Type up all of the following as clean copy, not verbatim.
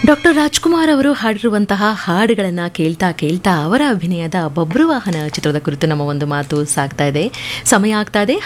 Doctor Rajkumar ಅವರು ಹಾಡಿರುವಂತಹ ಹಾಡುಗಳನ್ನು ಕೇಳ್ತಾ ಕೇಳ್ತಾ ಅವರ ಅಭಿನಯದ ಬಬ್ರುವಾಹನ ಚಿತ್ರದ ಕುರಿತು ನಮ್ಮ ಒಂದು ಮಾತು ಸಾಗ್ತಾ ಇದೆ. ಸಮಯ ಆಗ್ತಾ ಇದೆ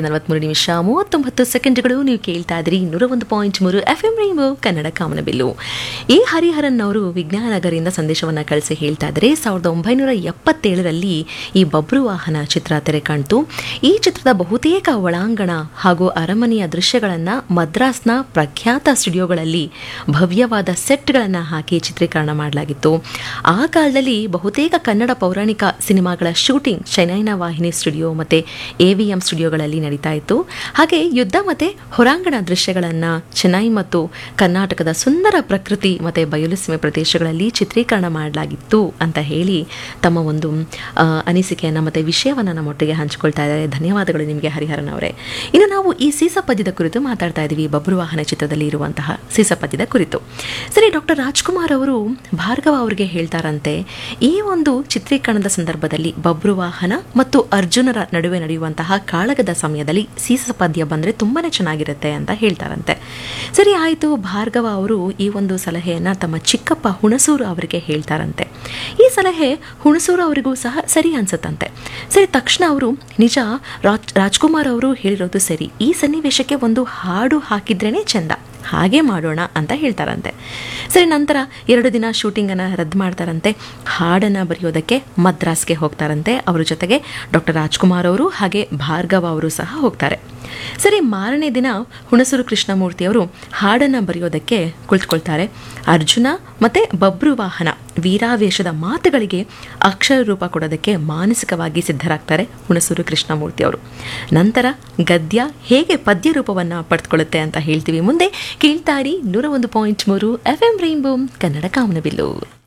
10:43:39 ನೀವು ಕೇಳ್ತಾ ಇದ್ರಿ 101.3 FM ರೈನ್ಬೋ ಕನ್ನಡ ಕಾಮನಬಿಲ್ಲು. ಈ ಹರಿಹರನ್ ಅವರು ವಿಜ್ಞಾನನಗರಿಂದ ಸಂದೇಶವನ್ನು ಕಳಿಸಿ ಹೇಳ್ತಾ ಇದ್ದಾರೆ 1977ರಲ್ಲಿ ಈ ಬಬ್ರುವಾಹನ ಚಿತ್ರ ತೆರೆ ಕಾಣ್ತು. ಈ ಚಿತ್ರದ ಬಹುತೇಕ ಒಳಾಂಗಣ ಹಾಗೂ ಅರಮನೆಯ ದೃಶ್ಯಗಳನ್ನು ಮದ್ರಾಸ್ನ ಪ್ರಖ್ಯಾತ ಸ್ಟುಡಿಯೋಗಳಲ್ಲಿ ಭವ್ಯವಾದ ಸೆಟ್ಗಳನ್ನು ಹಾಕಿ ಚಿತ್ರೀಕರಣ ಮಾಡಲಾಗಿತ್ತು. ಆ ಕಾಲದಲ್ಲಿ ಬಹುತೇಕ ಕನ್ನಡ ಪೌರಾಣಿಕ ಸಿನಿಮಾಗಳ ಶೂಟಿಂಗ್ ಚೆನ್ನೈನ ವಾಹಿನಿ ಸ್ಟುಡಿಯೋ ಮತ್ತು AVM ಸ್ಟುಡಿಯೋಗಳಲ್ಲಿ ನಡೀತಾ ಇತ್ತು. ಹಾಗೆ ಯುದ್ಧ ಮತ್ತು ಹೊರಾಂಗಣ ದೃಶ್ಯಗಳನ್ನು ಚೆನ್ನೈ ಮತ್ತು ಕರ್ನಾಟಕದ ಸುಂದರ ಪ್ರಕೃತಿ ಮತ್ತು ಬಯಲುಸೀಮೆ ಪ್ರದೇಶಗಳಲ್ಲಿ ಚಿತ್ರೀಕರಣ ಮಾಡಲಾಗಿತ್ತು ಅಂತ ಹೇಳಿ ತಮ್ಮ ಒಂದು ಅನಿಸಿಕೆಯನ್ನು ಮತ್ತು ವಿಷಯವನ್ನು ನಮ್ಮೊಟ್ಟಿಗೆ ಹಂಚಿಕೊಳ್ತಾ ಇದ್ದಾರೆ. ಧನ್ಯವಾದಗಳು ನಿಮಗೆ ಹರಿಹರನ್ ಅವರೇ. ಇನ್ನು ನಾವು ಈ ಸೀಸಪದ್ಯದ ಕುರಿತು ಮಾತಾಡ್ತಾ ಇದ್ದೀವಿ, ಬಬ್ರುವಾಹನ ಚಿತ್ರದಲ್ಲಿ ಇರುವಂತಹ ಸೀಸಪದ್ಯದ ಕುರಿತು. ಸರಿ, ಡಾಕ್ಟರ್ ರಾಜ್ಕುಮಾರ್ ಅವರು ಭಾರ್ಗವ ಅವರಿಗೆ ಹೇಳ್ತಾರಂತೆ, ಈ ಒಂದು ಚಿತ್ರೀಕರಣದ ಸಂದರ್ಭದಲ್ಲಿ ಬಬ್ರುವಾಹನ ಮತ್ತು ಅರ್ಜುನರ ನಡುವೆ ನಡೆಯುವಂತಹ ಕಾಳಗದ ಸಮಯದಲ್ಲಿ ಸೀಸಪದ್ಯ ಬಂದರೆ ತುಂಬಾನೇ ಚೆನ್ನಾಗಿರುತ್ತೆ ಅಂತ ಹೇಳ್ತಾರಂತೆ. ಸರಿ ಆಯಿತು, ಭಾರ್ಗವ ಅವರು ಈ ಒಂದು ಸಲಹೆಯನ್ನು ತಮ್ಮ ಚಿಕ್ಕಪ್ಪ ಹುಣಸೂರು ಅವರಿಗೆ ಹೇಳ್ತಾರಂತೆ. ಈ ಸಲಹೆ ಹುಣಸೂರು ಅವರಿಗೂ ಸಹ ಸರಿ ಅನ್ಸುತ್ತಂತೆ. ಸರಿ, ತಕ್ಷಣ ಅವರು ನಿಜ ರಾಜ್ಕುಮಾರ್ ಅವರು ಹೇಳಿರೋದು ಸರಿ, ಈ ಸನ್ನಿವೇಶಕ್ಕೆ ಒಂದು ಹಾಡು ಹಾಕಿದ್ರೇನೆ ಚೆಂದ, ಹಾಗೆ ಮಾಡೋಣ ಅಂತ ಹೇಳ್ತಾರಂತೆ. ಸರಿ, ನಂತರ 2 ದಿನ ಶೂಟಿಂಗನ್ನು ರದ್ದು ಮಾಡ್ತಾರಂತೆ. ಹಾಡನ್ನು ಬರೆಯೋದಕ್ಕೆ ಮದ್ರಾಸ್ಗೆ ಹೋಗ್ತಾರಂತೆ. ಅವರ ಜೊತೆಗೆ ಡಾಕ್ಟರ್ ರಾಜ್ಕುಮಾರ್ ಅವರು ಹಾಗೆ ಭಾರ್ಗವ ಅವರು ಸಹ ಹೋಗ್ತಾರೆ. ಸರಿ, ಮಾರನೇ ದಿನ ಹುಣಸೂರು ಕೃಷ್ಣಮೂರ್ತಿಯವರು ಹಾಡನ್ನು ಬರೆಯೋದಕ್ಕೆ ಕುಳಿತುಕೊಳ್ತಾರೆ. ಅರ್ಜುನ ಮತ್ತು ಬಬ್ರುವಾಹನ ವೀರಾವೇಶದ ಮಾತುಗಳಿಗೆ ಅಕ್ಷರ ರೂಪ ಕೊಡೋದಕ್ಕೆ ಮಾನಸಿಕವಾಗಿ ಸಿದ್ಧರಾಗ್ತಾರೆ ಹುಣಸೂರು ಕೃಷ್ಣಮೂರ್ತಿಯವರು. ನಂತರ ಗದ್ಯ ಹೇಗೆ ಪದ್ಯ ರೂಪವನ್ನು ಪಡೆದುಕೊಳ್ಳುತ್ತೆ ಅಂತ ಹೇಳ್ತೀವಿ ಮುಂದೆ. ಕೇಳ್ತಾರಿ 101.3 FM ರೈನ್ಬೋ ಕನ್ನಡ ಕಾಮನಬಿಲ್ಲು.